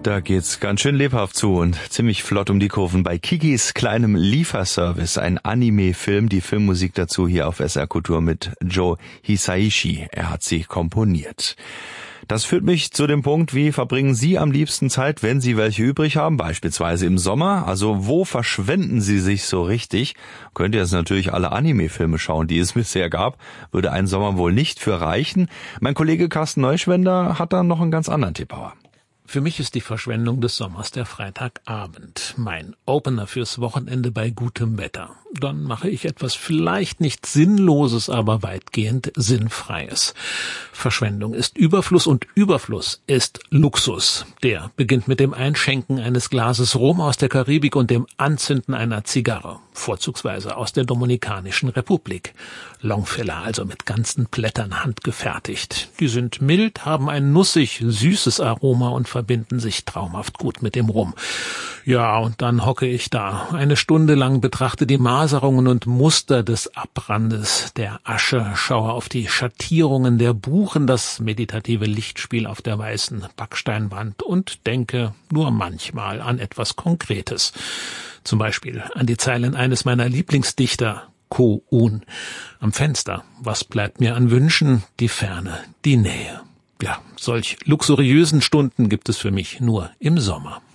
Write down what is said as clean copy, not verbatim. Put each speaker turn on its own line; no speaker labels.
Da geht's ganz schön lebhaft zu und ziemlich flott um die Kurven bei Kikis kleinem Lieferservice, ein Anime-Film, die Filmmusik dazu hier auf SR Kultur mit Joe Hisaishi. Er hat sie komponiert. Das führt mich zu dem Punkt, wie verbringen Sie am liebsten Zeit, wenn Sie welche übrig haben, beispielsweise im Sommer? Also wo verschwenden Sie sich so richtig? Könnt ihr jetzt natürlich alle Anime-Filme schauen, die es bisher gab, würde ein Sommer wohl nicht für reichen. Mein Kollege Carsten Neuschwender hat da noch einen ganz anderen Tipp.
Für mich ist die Verschwendung des Sommers der Freitagabend, mein Opener fürs Wochenende bei gutem Wetter. Dann mache ich etwas vielleicht nicht Sinnloses, aber weitgehend Sinnfreies. Verschwendung ist Überfluss und Überfluss ist Luxus. Der beginnt mit dem Einschenken eines Glases Rum aus der Karibik und dem Anzünden einer Zigarre, vorzugsweise aus der Dominikanischen Republik. Longfiller, also mit ganzen Blättern handgefertigt. Die sind mild, haben ein nussig, süßes Aroma und verbinden sich traumhaft gut mit dem Rum. Ja, und dann hocke ich da, eine Stunde lang betrachte die Maserungen und Muster des Abrandes der Asche, schaue auf die Schattierungen der Buchen, das meditative Lichtspiel auf der weißen Backsteinwand und denke nur manchmal an etwas Konkretes. Zum Beispiel an die Zeilen eines meiner Lieblingsdichter, Ko-Un. Am Fenster, was bleibt mir an Wünschen? Die Ferne, die Nähe. Ja, solch luxuriösen Stunden gibt es für mich nur im Sommer.